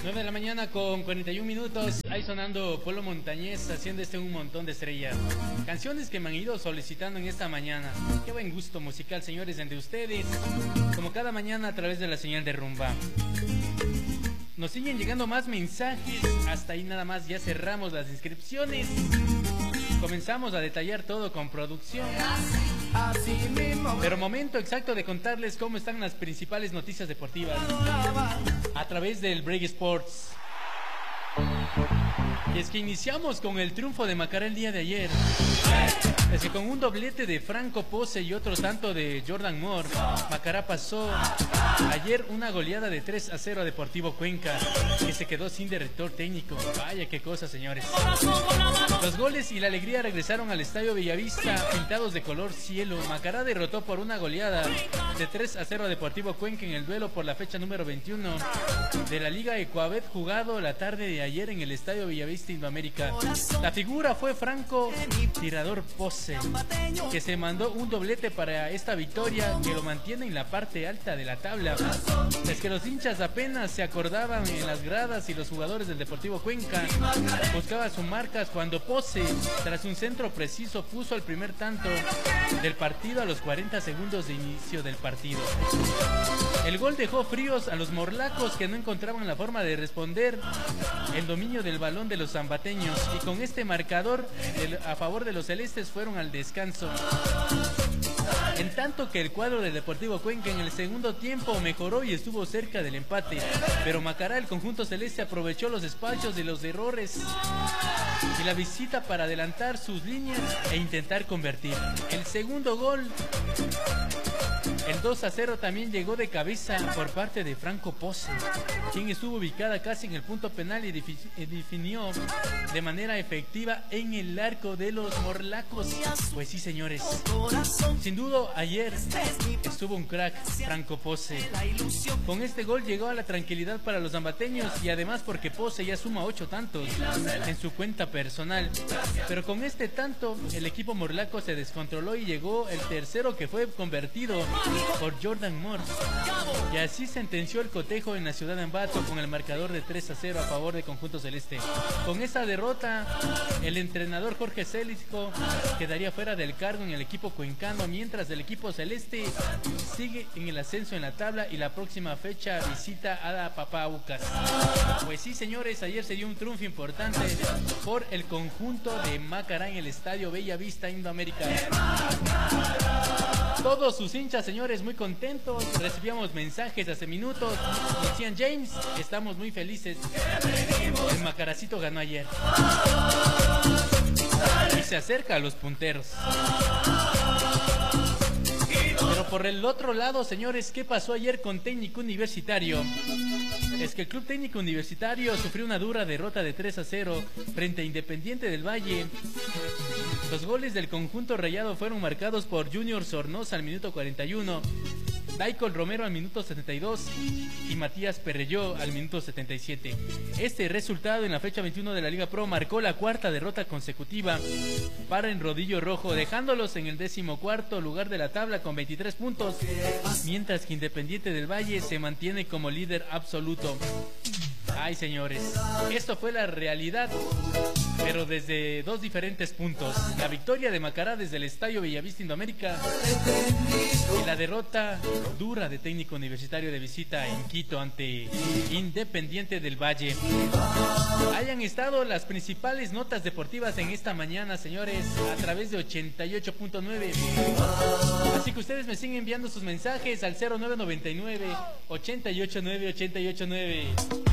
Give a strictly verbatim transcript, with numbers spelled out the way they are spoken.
nueve de la mañana con cuarenta y un minutos, ahí sonando Polo Montañés, haciendo este un montón de estrellas. Canciones que me han ido solicitando en esta mañana. Qué buen gusto musical, señores, entre ustedes, como cada mañana a través de la señal de Rumba. Nos siguen llegando más mensajes, hasta ahí nada más, ya cerramos las inscripciones. Comenzamos a detallar todo con producción. Pero momento exacto de contarles cómo están las principales noticias deportivas a través del Break Sports. Y es que iniciamos con el triunfo de Macará el día de ayer. Es que con un doblete de Franco Pose y otro tanto de Jordan Moore, Macará pasó ayer una goleada de tres a cero a Deportivo Cuenca, que se quedó sin director técnico. Vaya qué cosa, señores. Los goles y la alegría regresaron al Estadio Bellavista pintados de color cielo. Macará derrotó por una goleada de tres a cero a Deportivo Cuenca en el duelo por la fecha número veintiuno de la Liga Ecuabet, jugado la tarde de ayer en el Estadio Bellavista Indoamérica. La figura fue Franco Tirador Pose, que se mandó un doblete para esta victoria que lo mantiene en la parte alta de la tabla. Es que los hinchas apenas se acordaban en las gradas y los jugadores del Deportivo Cuenca buscaban sus marcas cuando Pose, tras un centro preciso, puso el primer tanto del partido a los cuarenta segundos de inicio del partido. El gol dejó fríos a los morlacos, que no encontraban la forma de responder el dominio del balón de los zambateños, y con este marcador el, a favor de los celestes fueron al descanso. En tanto que el cuadro del Deportivo Cuenca en el segundo tiempo mejoró y estuvo cerca del empate, pero Macará, el conjunto celeste, aprovechó los espacios y los errores y la visita para adelantar sus líneas e intentar convertir. El segundo gol, el dos a cero, también llegó de cabeza por parte de Franco Pose, quien estuvo ubicada casi en el punto penal y definió de manera efectiva en el arco de los morlacos. Pues sí, señores, sin duda ayer estuvo un crack Franco Pose. Con este gol llegó a la tranquilidad para los zambateños, y además porque Pose ya suma ocho tantos en su cuenta personal. Pero con este tanto el equipo morlaco se descontroló y llegó el tercero, que fue convertido por Jordan Moore, y así sentenció el cotejo en la ciudad de Ambato con el marcador de tres a cero a favor del conjunto celeste. Con esta derrota, el entrenador Jorge Célico quedaría fuera del cargo en el equipo cuencano, mientras el equipo celeste sigue en el ascenso en la tabla y la próxima fecha visita a la Papaucas. Pues sí, señores, ayer se dio un triunfo importante por el conjunto de Macará en el Estadio Bellavista Indoamérica. Todos sus hinchas, señores, muy contentos. Recibíamos mensajes hace minutos. Decían: James, estamos muy felices. El Macaracito ganó ayer y se acerca a los punteros. Pero por el otro lado, señores, ¿qué pasó ayer con Técnico Universitario? Es que el Club Técnico Universitario sufrió una dura derrota de tres a cero frente a Independiente del Valle. Los goles del conjunto rayado fueron marcados por Junior Sornosa al minuto cuarenta y uno, Daikol Romero al minuto setenta y dos y Matías Perrelló al minuto setenta y siete. Este resultado en la fecha veintiuno de la Liga Pro marcó la cuarta derrota consecutiva para el Rodillo Rojo, dejándolos en el decimocuarto lugar de la tabla con veintitrés puntos, mientras que Independiente del Valle se mantiene como líder absoluto. Ay, señores, esto fue la realidad, pero desde dos diferentes puntos. La victoria de Macará desde el Estadio Bellavista Indoamérica y la derrota dura de Técnico Universitario de visita en Quito ante Independiente del Valle. Hayan estado las principales notas deportivas en esta mañana, señores, a través de ochenta y ocho punto nueve. Así que ustedes me siguen enviando sus mensajes al cero nueve nueve nueve, ochenta y ocho nueve, ochenta y ocho nueve.